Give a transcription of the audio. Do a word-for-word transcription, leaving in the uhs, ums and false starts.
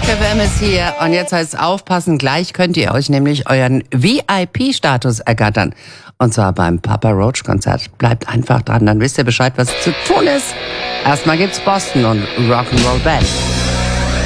Rock F M ist hier und jetzt heißt es aufpassen, gleich könnt ihr euch nämlich euren V I P-Status ergattern. Und zwar beim Papa Roach Konzert. Bleibt einfach dran, dann wisst ihr Bescheid, was zu tun ist. Erstmal gibt's Boston und Rock'n'Roll Band.